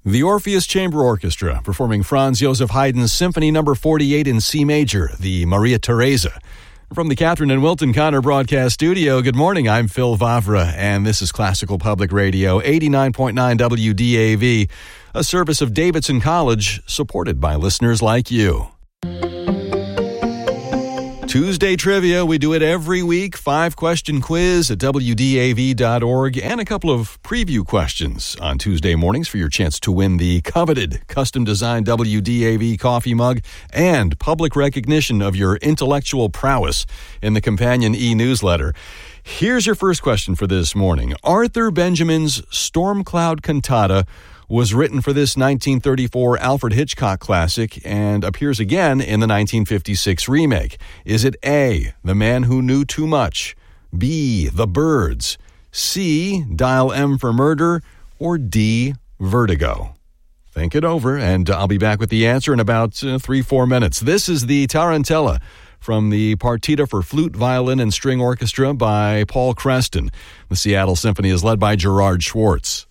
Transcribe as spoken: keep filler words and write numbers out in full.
The Orpheus Chamber Orchestra performing Franz Joseph Haydn's Symphony Number forty-eight in C Major, the Maria Theresa. From the Catherine and Wilton Connor Broadcast Studio, good morning. I'm Phil Vavra, and this is Classical Public Radio, eighty-nine point nine W D A V, a service of Davidson College, supported by listeners like you. Tuesday Trivia, we do it every week. Five-question quiz at W D A V dot org and a couple of preview questions on Tuesday mornings for your chance to win the coveted custom-designed W D A V coffee mug and public recognition of your intellectual prowess in the companion e-newsletter. Here's your first question for this morning. Arthur Benjamin's Storm Cloud Cantata was written for this nineteen thirty-four Alfred Hitchcock classic and appears again in the nineteen fifty-six remake. Is it A, The Man Who Knew Too Much, B, The Birds, C, Dial M for Murder, or D, Vertigo? Think it over, and I'll be back with the answer in about uh, three, four minutes. This is the Tarantella from the Partita for Flute, Violin, and String Orchestra by Paul Creston. The Seattle Symphony is led by Gerard Schwartz.